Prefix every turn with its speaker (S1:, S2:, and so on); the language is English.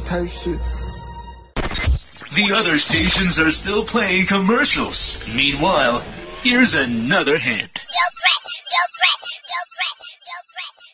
S1: type shit.
S2: The other stations are still playing commercials. Meanwhile, here's another hint.
S3: No threat! No threat! No threat! No threat!